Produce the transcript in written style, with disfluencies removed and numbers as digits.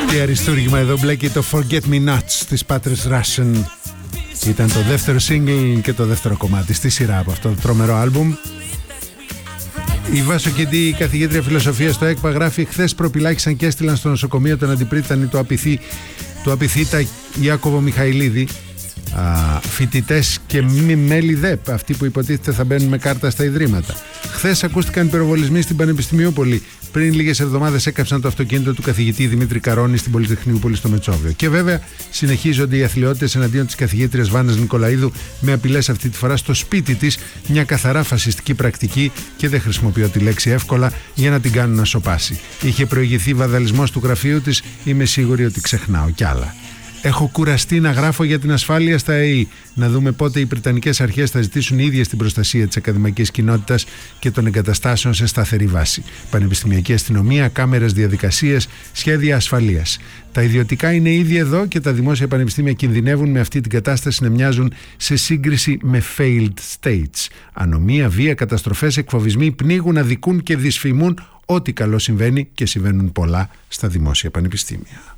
Τι αριστούργημα εδώ μπλέκει το Forget Me Nots της Patrice Rushen. Ήταν το δεύτερο single και το δεύτερο κομμάτι στη σειρά από αυτό το τρομερό άλμπουμ. Η Βάσο Κεντή, η καθηγήτρια φιλοσοφίας στο ΕΚΠΑ, γράφει: χθες προπυλάκησαν και έστειλαν στο νοσοκομείο τον αντιπρίτανη του Απιθύτα Ιάκωβο Μιχαηλίδη. Φοιτητές και μη μέλη ΔΕΠ, αυτοί που υποτίθεται θα μπαίνουν με κάρτα στα ιδρύματα. Χθες ακούστηκαν πυροβολισμοί στην Πανεπιστημιούπολη. Πριν λίγες εβδομάδες έκαψαν το αυτοκίνητο του καθηγητή Δημήτρη Καρώνη στην Πολυτεχνιούπολη στο Μετσόβιο. Και βέβαια συνεχίζονται οι αθλιότητες εναντίον της καθηγήτριας Βάννας Νικολαίδου, με απειλές αυτή τη φορά στο σπίτι της, μια καθαρά φασιστική πρακτική, και δεν χρησιμοποιώ τη λέξη εύκολα για να την κάνουν να σωπάσει. Είχε προηγηθεί βαδαλισμός του γραφείου της, είμαι σίγουρη ότι ξεχνάω κι άλλα. Έχω κουραστεί να γράφω για την ασφάλεια στα ΕΗ. Να δούμε πότε οι Βρετανικές αρχές θα ζητήσουν οι ίδιες την προστασία της ακαδημαϊκής κοινότητας και των εγκαταστάσεων σε σταθερή βάση. Πανεπιστημιακή αστυνομία, κάμερες, διαδικασίες, σχέδια ασφαλείας. Τα ιδιωτικά είναι ήδη εδώ και τα δημόσια πανεπιστήμια κινδυνεύουν με αυτή την κατάσταση να μοιάζουν σε σύγκριση με failed states. Ανομία, βία, καταστροφές, εκφοβισμοί πνίγουν, αδικούν και δυσφημούν ό,τι καλό συμβαίνει, και συμβαίνουν πολλά στα δημόσια πανεπιστήμια.